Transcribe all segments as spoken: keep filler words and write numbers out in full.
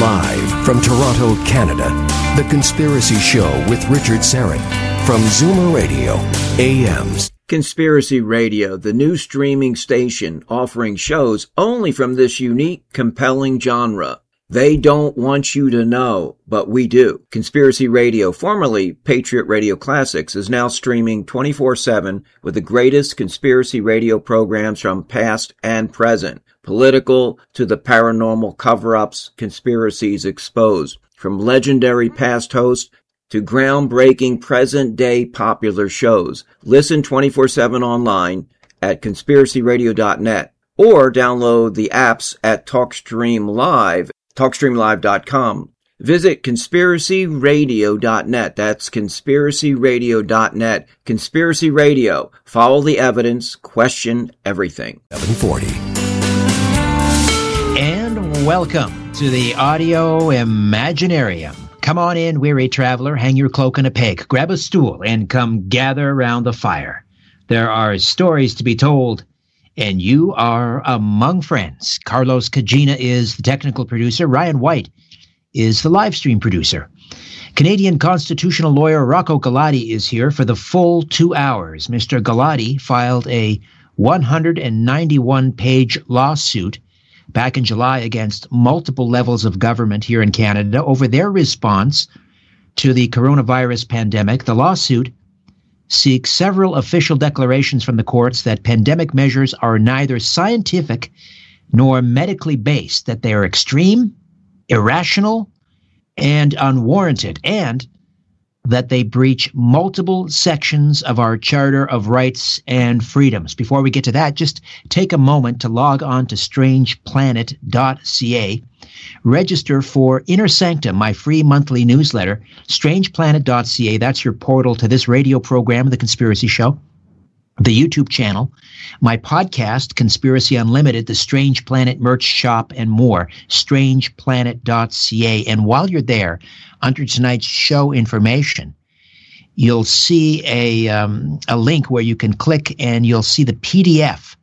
Live from Toronto, Canada, The Conspiracy Show with Richard Syrett from Zoomer Radio, A Ms. Conspiracy Radio, the new streaming station offering shows only from this unique, compelling genre. They don't want you to know, but we do. Conspiracy Radio, formerly Patriot Radio Classics, is now streaming twenty-four seven with the greatest conspiracy radio programs from past and present. Political to the paranormal cover-ups, conspiracies exposed. From legendary past hosts to groundbreaking present-day popular shows. Listen twenty-four seven online at conspiracy radio dot net or download the apps at TalkStream Live, talk stream live dot com. Visit conspiracy radio dot net. That's conspiracy radio dot net. Conspiracy Radio. Follow the evidence. Question everything. seven forty. And welcome to the Audio Imaginarium. Come on in, weary traveler, hang your cloak on a peg, grab a stool, and come gather around the fire. There are stories to be told, and you are among friends. Carlos Cagina is the technical producer. Ryan White is the live stream producer. Canadian constitutional lawyer Rocco Galati is here for the full two hours. Mister Galati filed a one hundred ninety-one page lawsuit back in July against multiple levels of government here in Canada over their response to the coronavirus pandemic. The lawsuit seeks several official declarations from the courts that pandemic measures are neither scientific nor medically based, that they are extreme, irrational, and unwarranted, and that they breach multiple sections of our Charter of Rights and Freedoms. Before we get to that, just take a moment to log on to strange planet dot c a. Register for Inner Sanctum, my free monthly newsletter, strange planet dot c a. That's your portal to this radio program, The Conspiracy Show, the YouTube channel, my podcast, Conspiracy Unlimited, the Strange Planet merch shop, and more, strange planet dot c a. And while you're there, under tonight's show information, you'll see a um, a link where you can click and you'll see the P D F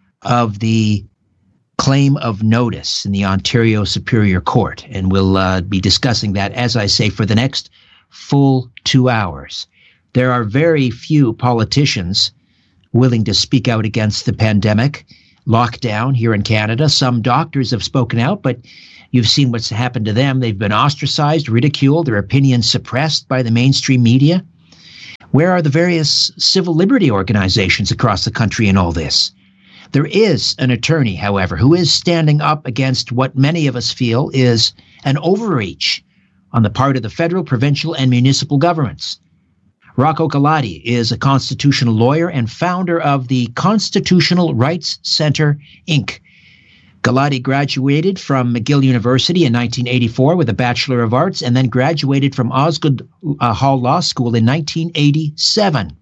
of the claim of notice in the Ontario Superior Court. And we'll uh, be discussing that, as I say, for the next full two hours. There are very few politicians willing to speak out against the pandemic lockdown here in Canada. Some doctors have spoken out, but you've seen what's happened to them. They've been ostracized, ridiculed, their opinions suppressed by the mainstream media. Where are the various civil liberty organizations across the country in all this? There is an attorney, however, who is standing up against what many of us feel is an overreach on the part of the federal, provincial, and municipal governments. Rocco Galati is a constitutional lawyer and founder of the Constitutional Rights Center, Incorporated. Galati graduated from McGill University in nineteen eighty-four with a Bachelor of Arts and then graduated from Osgoode uh, Hall Law School in nineteen eighty-seven.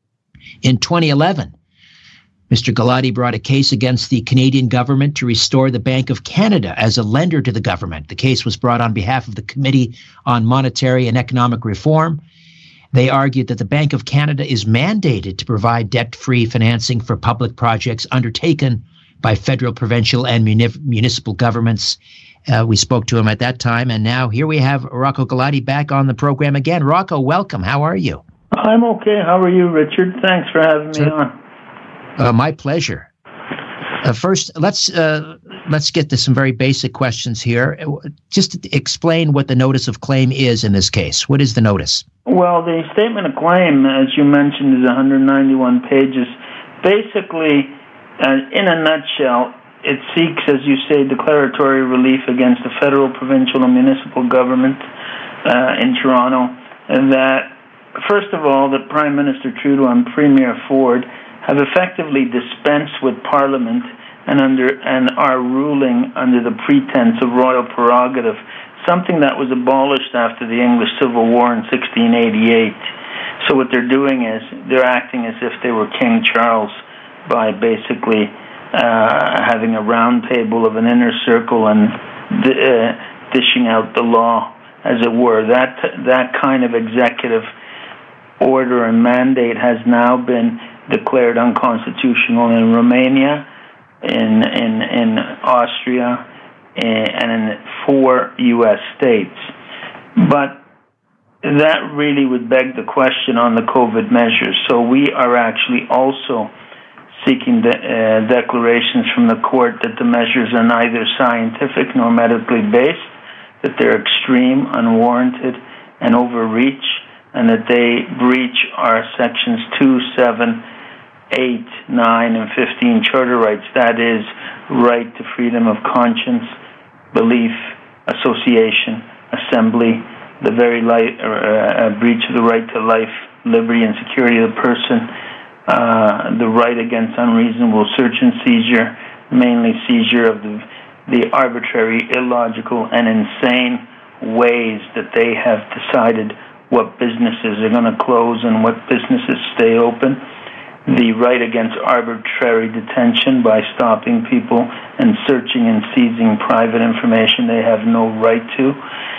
In twenty eleven, Mister Galati brought a case against the Canadian government to restore the Bank of Canada as a lender to the government. The case was brought on behalf of the Committee on Monetary and Economic Reform. They argued that the Bank of Canada is mandated to provide debt-free financing for public projects undertaken by federal, provincial, and muni- municipal governments. Uh, we spoke to him at that time, and now here we have Rocco Galati back on the program again. Rocco, welcome. How are you? I'm okay. How are you, Richard? Thanks for having Sir, me on. Uh, my pleasure. Uh, first, let's uh, let's get to some very basic questions here. Just explain what the notice of claim is in this case. What is the notice? Well, the statement of claim, as you mentioned, is one hundred ninety-one pages. Basically, uh, in a nutshell, it seeks, as you say, declaratory relief against the federal, provincial, and municipal government uh, in Toronto. And that, first of all, that Prime Minister Trudeau and Premier Ford have effectively dispensed with Parliament and under and are ruling under the pretense of royal prerogative, something that was abolished after the English Civil War in sixteen eighty-eight. So what they're doing is they're acting as if they were King Charles by basically uh, having a round table of an inner circle and uh, dishing out the law, as it were. That that kind of executive order and mandate has now been declared unconstitutional in Romania, in in in Austria, and in four U S states. But that really would beg the question on the COVID measures. So we are actually also seeking de- uh, declarations from the court that the measures are neither scientific nor medically based, that they're extreme, unwarranted, and overreach, and that they breach our sections two, seven, eight, nine, and fifteen charter rights. That is, right to freedom of conscience, belief, association, assembly, the very light, uh, breach of the right to life, liberty, and security of the person, uh, the right against unreasonable search and seizure, mainly seizure of the, the arbitrary, illogical, and insane ways that they have decided what businesses are going to close and what businesses stay open, the right against arbitrary detention by stopping people and searching and seizing private information they have no right to,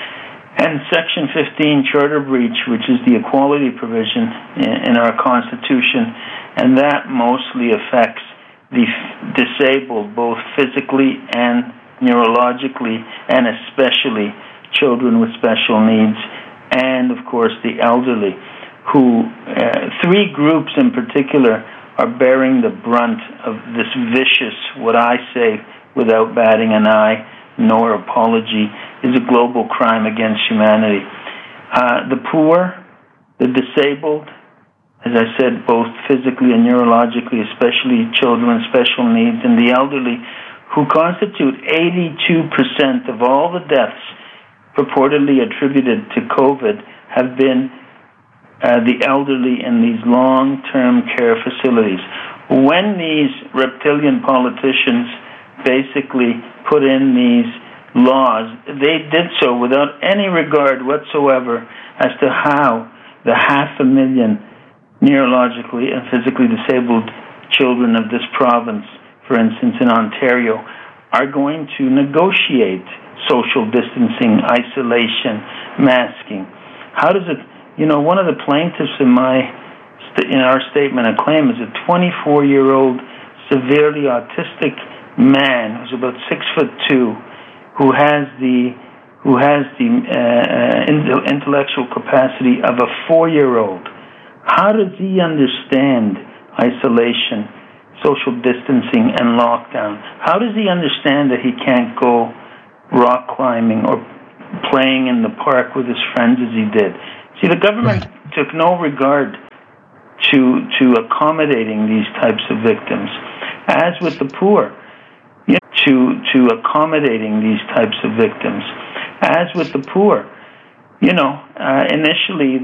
and Section fifteen, charter breach, which is the equality provision in, in our Constitution, and that mostly affects the f- disabled, both physically and neurologically, and especially children with special needs, and, of course, the elderly, who, uh, three groups in particular, are bearing the brunt of this vicious, what I say, without batting an eye, nor apology, is a global crime against humanity. Uh, the poor, the disabled, as I said, both physically and neurologically, especially children with special needs, and the elderly, who constitute eighty-two percent of all the deaths purportedly attributed to COVID, have been uh, the elderly in these long-term care facilities. When these reptilian politicians basically put in these laws, they did so without any regard whatsoever as to how the half a million neurologically and physically disabled children of this province, for instance in Ontario, are going to negotiate social distancing, isolation, masking. How does it, you know, one of the plaintiffs in my, in our statement of claim is a twenty-four-year-old severely autistic man who's about six foot two, who has the who has the uh, intellectual capacity of a four-year-old. How does he understand isolation, social distancing, and lockdown? How does he understand that he can't go rock climbing or playing in the park with his friends as he did? See, the government right. took no regard to to accommodating these types of victims. As with the poor, you know, to to accommodating these types of victims. As with the poor, you know, uh, initially